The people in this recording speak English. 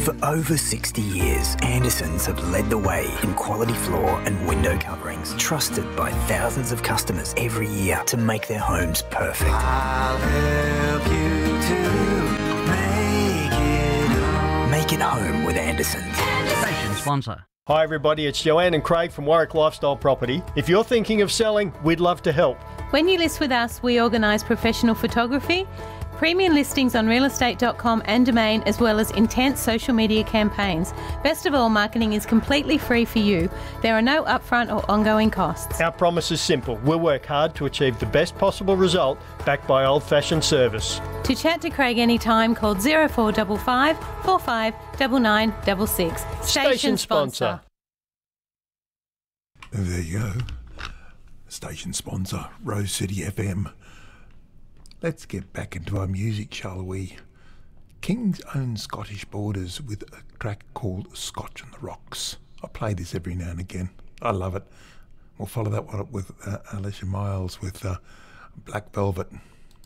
For over 60 years, Andersons have led the way in quality floor and window coverings, trusted by thousands of customers every year to make their homes perfect. I'll help you to make it home. Make it home with Andersons. Station sponsor. Hi everybody, it's Joanne and Craig from Warwick Lifestyle Property. If you're thinking of selling, we'd love to help. When you list with us, we organise professional photography, premium listings on realestate.com and Domain, as well as intense social media campaigns. Best of all, marketing is completely free for you. There are no upfront or ongoing costs. Our promise is simple. We'll work hard to achieve the best possible result, backed by old-fashioned service. To chat to Craig anytime, call 0455 45 9966. Station sponsor. There you go. Station sponsor, Rose City FM. Let's get back into our music, shall we? King's Own Scottish Borders with a track called Scotch on the Rocks. I play this every now and again. I love it. We'll follow that one up with Alicia Miles with Black Velvet.